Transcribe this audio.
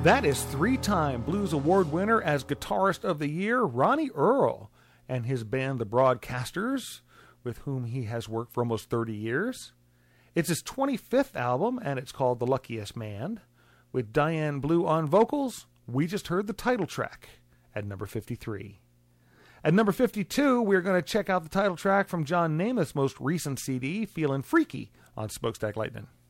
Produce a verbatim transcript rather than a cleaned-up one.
That is three-time Blues Award winner as Guitarist of the Year, Ronnie Earl, and his band, The Broadcasters, with whom he has worked for almost thirty years. It's his twenty-fifth album, and it's called The Luckiest Man. With Diane Blue on vocals, we just heard the title track at number fifty-three. At number fifty-two, we're going to check out the title track from John Namath's most recent C D, Feelin' Freaky, on Smokestack Lightning.